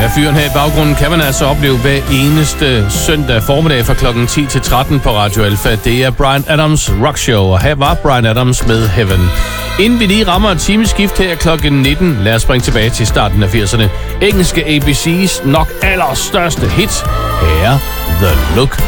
Ja, fyren her i baggrunden kan man altså opleve hver eneste søndag formiddag fra klokken 10 til 13 på Radio Alpha. Det er Bryan Adams Rock Show, og her var Bryan Adams med Heaven. Inden vi lige rammer et timeskift her klokken 19, lad os springe tilbage til starten af 80'erne. Engelske ABC's nok allerstørste hit. Her The Look.